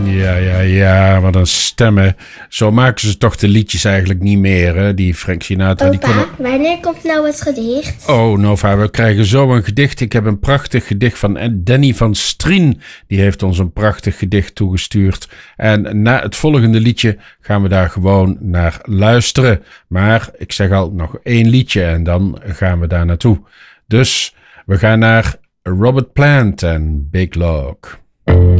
Ja, wat een stemmen. Zo maken ze toch de liedjes eigenlijk niet meer, hè? Die Frank Sinatra. Opa, wanneer komt nou het gedicht? Oh, Nova, we krijgen zo een gedicht. Ik heb een prachtig gedicht van Danny van Strien. Die heeft ons een prachtig gedicht toegestuurd. En na het volgende liedje gaan we daar gewoon naar luisteren. Maar ik zeg al, nog 1 liedje en dan gaan we daar naartoe. Dus we gaan naar Robert Plant en Big Log.